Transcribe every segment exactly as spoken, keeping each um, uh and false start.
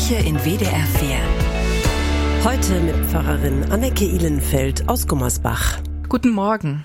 Kirche in W D R vier. Heute mit Pfarrerin Anneke Ihlenfeld aus Gummersbach. Guten Morgen.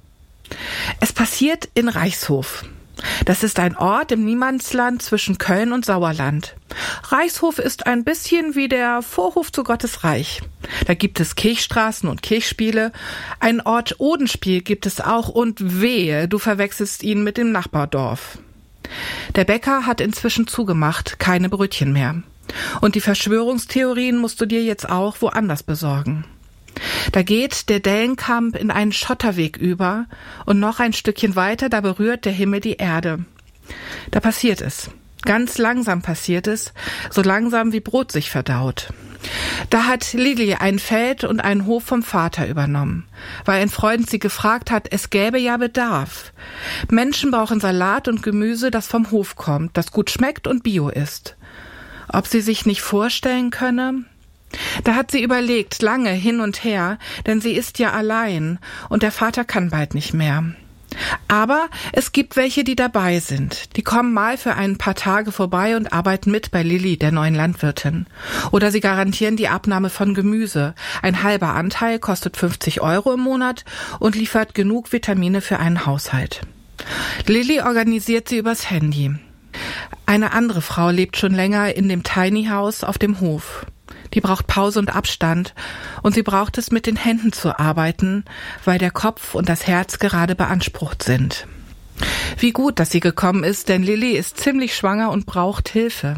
Es passiert in Reichshof. Das ist ein Ort im Niemandsland zwischen Köln und Sauerland. Reichshof ist ein bisschen wie der Vorhof zu Gottes Reich. Da gibt es Kirchstraßen und Kirchspiele. Ein Ort Odenspiel gibt es auch und wehe, du verwechselst ihn mit dem Nachbardorf. Der Bäcker hat inzwischen zugemacht, keine Brötchen mehr. Und die Verschwörungstheorien musst du dir jetzt auch woanders besorgen. Da geht der Dellenkamp in einen Schotterweg über und noch ein Stückchen weiter, da berührt der Himmel die Erde. Da passiert es. Ganz langsam passiert es, so langsam wie Brot sich verdaut. Da hat Lilly ein Feld und einen Hof vom Vater übernommen, weil ein Freund sie gefragt hat, es gäbe ja Bedarf. Menschen brauchen Salat und Gemüse, das vom Hof kommt, das gut schmeckt und bio ist. Ob sie sich nicht vorstellen könne? Da hat sie überlegt, lange hin und her, denn sie ist ja allein und der Vater kann bald nicht mehr. Aber es gibt welche, die dabei sind. Die kommen mal für ein paar Tage vorbei und arbeiten mit bei Lilly, der neuen Landwirtin. Oder sie garantieren die Abnahme von Gemüse. Ein halber Anteil kostet fünfzig Euro im Monat und liefert genug Vitamine für einen Haushalt. Lilly organisiert sie übers Handy. Eine andere Frau lebt schon länger in dem Tiny House auf dem Hof. Die braucht Pause und Abstand und sie braucht es, mit den Händen zu arbeiten, weil der Kopf und das Herz gerade beansprucht sind. Wie gut, dass sie gekommen ist, denn Lilly ist ziemlich schwanger und braucht Hilfe.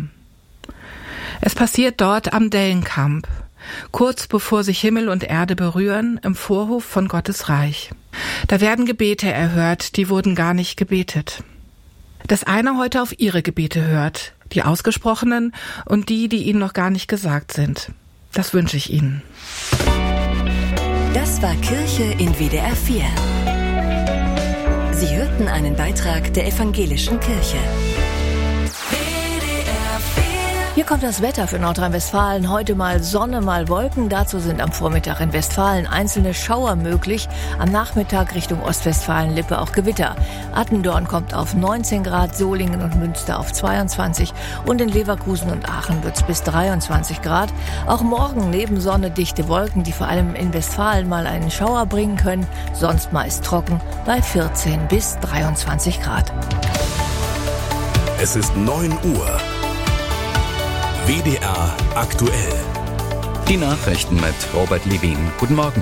Es passiert dort am Dellenkamp, kurz bevor sich Himmel und Erde berühren, im Vorhof von Gottes Reich. Da werden Gebete erhört, die wurden gar nicht gebetet. Dass einer heute auf ihre Gebete hört, die ausgesprochenen und die, die ihnen noch gar nicht gesagt sind. Das wünsche ich Ihnen. Das war Kirche in W D R vier. Sie hörten einen Beitrag der Evangelischen Kirche. Hier kommt das Wetter für Nordrhein-Westfalen. Heute mal Sonne, mal Wolken. Dazu sind am Vormittag in Westfalen einzelne Schauer möglich. Am Nachmittag Richtung Ostwestfalen-Lippe auch Gewitter. Attendorn kommt auf neunzehn Grad, Solingen und Münster auf zweiundzwanzig und in Leverkusen und Aachen wird's bis dreiundzwanzig Grad. Auch morgen neben Sonne dichte Wolken, die vor allem in Westfalen mal einen Schauer bringen können. Sonst meist trocken bei vierzehn bis dreiundzwanzig Grad. Es ist neun Uhr. W D R aktuell. Die Nachrichten mit Robert Levin. Guten Morgen.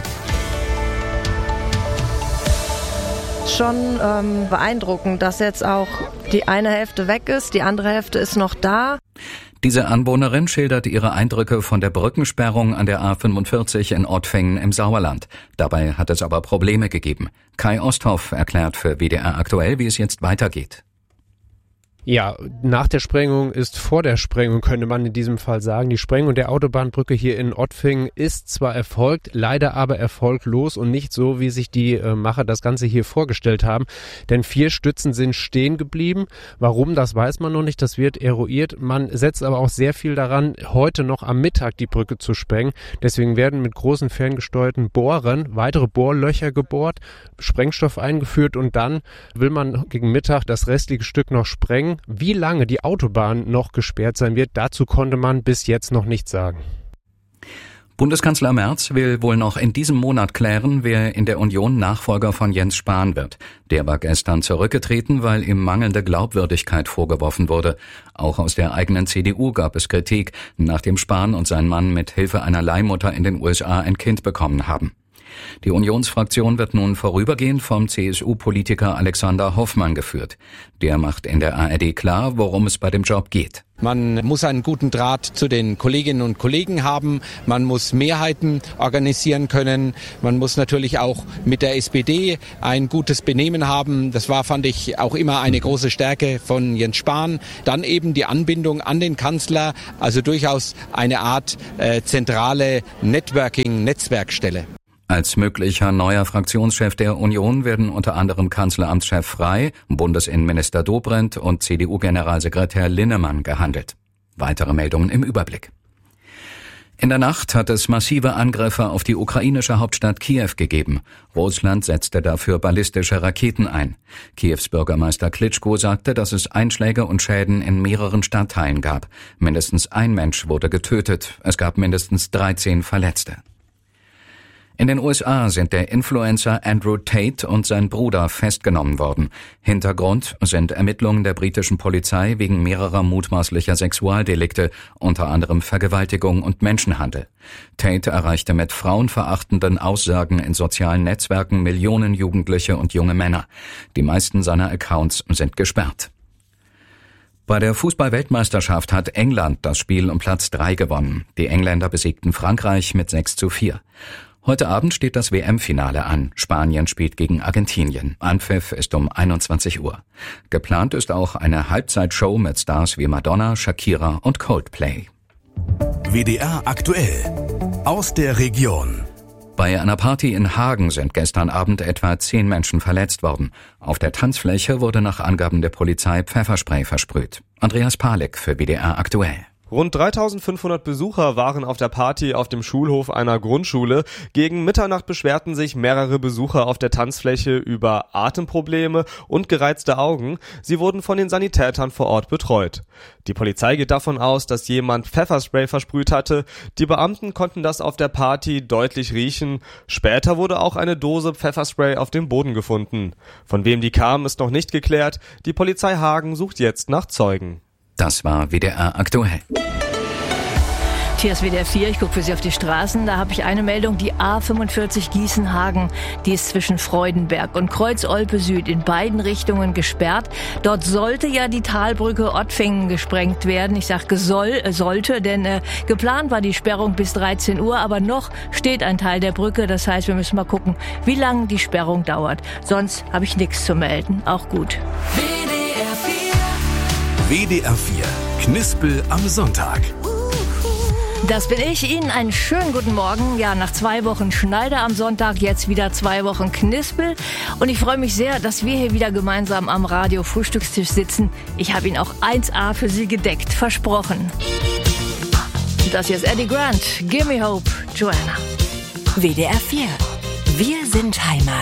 Schon ähm, beeindruckend, dass jetzt auch die eine Hälfte weg ist, die andere Hälfte ist noch da. Diese Anwohnerin schildert ihre Eindrücke von der Brückensperrung an der A fünfundvierzig in Ottfingen im Sauerland. Dabei hat es aber Probleme gegeben. Kai Osthoff erklärt für W D R aktuell, wie es jetzt weitergeht. Ja, nach der Sprengung ist vor der Sprengung, könnte man in diesem Fall sagen. Die Sprengung der Autobahnbrücke hier in Ottfingen ist zwar erfolgt, leider aber erfolglos und nicht so, wie sich die äh, Macher das Ganze hier vorgestellt haben. Denn vier Stützen sind stehen geblieben. Warum, das weiß man noch nicht, das wird eruiert. Man setzt aber auch sehr viel daran, heute noch am Mittag die Brücke zu sprengen. Deswegen werden mit großen ferngesteuerten Bohrern weitere Bohrlöcher gebohrt, Sprengstoff eingeführt und dann will man gegen Mittag das restliche Stück noch sprengen. Wie lange die Autobahn noch gesperrt sein wird, dazu konnte man bis jetzt noch nichts sagen. Bundeskanzler Merz will wohl noch in diesem Monat klären, wer in der Union Nachfolger von Jens Spahn wird. Der war gestern zurückgetreten, weil ihm mangelnde Glaubwürdigkeit vorgeworfen wurde. Auch aus der eigenen C D U gab es Kritik, nachdem Spahn und sein Mann mit Hilfe einer Leihmutter in den U S A ein Kind bekommen haben. Die Unionsfraktion wird nun vorübergehend vom C S U-Politiker Alexander Hoffmann geführt. Der macht in der A R D klar, worum es bei dem Job geht. Man muss einen guten Draht zu den Kolleginnen und Kollegen haben. Man muss Mehrheiten organisieren können. Man muss natürlich auch mit der S P D ein gutes Benehmen haben. Das war, fand ich, auch immer eine große Stärke von Jens Spahn. Dann eben die Anbindung an den Kanzler, also durchaus eine Art äh, zentrale Networking-Netzwerkstelle. Als möglicher neuer Fraktionschef der Union werden unter anderem Kanzleramtschef Frey, Bundesinnenminister Dobrindt und C D U-Generalsekretär Linnemann gehandelt. Weitere Meldungen im Überblick. In der Nacht hat es massive Angriffe auf die ukrainische Hauptstadt Kiew gegeben. Russland setzte dafür ballistische Raketen ein. Kiews Bürgermeister Klitschko sagte, dass es Einschläge und Schäden in mehreren Stadtteilen gab. Mindestens ein Mensch wurde getötet. Es gab mindestens dreizehn Verletzte. In den U S A sind der Influencer Andrew Tate und sein Bruder festgenommen worden. Hintergrund sind Ermittlungen der britischen Polizei wegen mehrerer mutmaßlicher Sexualdelikte, unter anderem Vergewaltigung und Menschenhandel. Tate erreichte mit frauenverachtenden Aussagen in sozialen Netzwerken Millionen Jugendliche und junge Männer. Die meisten seiner Accounts sind gesperrt. Bei der Fußball-Weltmeisterschaft hat England das Spiel um Platz drei gewonnen. Die Engländer besiegten Frankreich mit sechs zu vier. Heute Abend steht das W M-Finale an. Spanien spielt gegen Argentinien. Anpfiff ist um einundzwanzig Uhr. Geplant ist auch eine Halbzeitshow mit Stars wie Madonna, Shakira und Coldplay. W D R aktuell aus der Region. Bei einer Party in Hagen sind gestern Abend etwa zehn Menschen verletzt worden. Auf der Tanzfläche wurde nach Angaben der Polizei Pfefferspray versprüht. Andreas Palik für W D R aktuell. Rund dreitausendfünfhundert Besucher waren auf der Party auf dem Schulhof einer Grundschule. Gegen Mitternacht beschwerten sich mehrere Besucher auf der Tanzfläche über Atemprobleme und gereizte Augen. Sie wurden von den Sanitätern vor Ort betreut. Die Polizei geht davon aus, dass jemand Pfefferspray versprüht hatte. Die Beamten konnten das auf der Party deutlich riechen. Später wurde auch eine Dose Pfefferspray auf dem Boden gefunden. Von wem die kam, ist noch nicht geklärt. Die Polizei Hagen sucht jetzt nach Zeugen. Das war W D R aktuell. Hier ist W D R vier, ich gucke für Sie auf die Straßen. Da habe ich eine Meldung, die A fünfundvierzig Gießen-Hagen. Die ist zwischen Freudenberg und Kreuz-Olpe Süd in beiden Richtungen gesperrt. Dort sollte ja die Talbrücke Ottfingen gesprengt werden. Ich sage soll, äh, sollte, denn äh, geplant war die Sperrung bis dreizehn Uhr, aber noch steht ein Teil der Brücke. Das heißt, wir müssen mal gucken, wie lange die Sperrung dauert. Sonst habe ich nichts zu melden. Auch gut. W D R vier. Knispel am Sonntag. Das bin ich. Ihnen einen schönen guten Morgen. Ja, nach zwei Wochen Schneider am Sonntag, jetzt wieder zwei Wochen Knispel. Und ich freue mich sehr, dass wir hier wieder gemeinsam am Radio-Frühstückstisch sitzen. Ich habe ihn auch eins A für Sie gedeckt, versprochen. Das hier ist Eddie Grant. Give me hope, Joanna. W D R vier. Wir sind Heimat.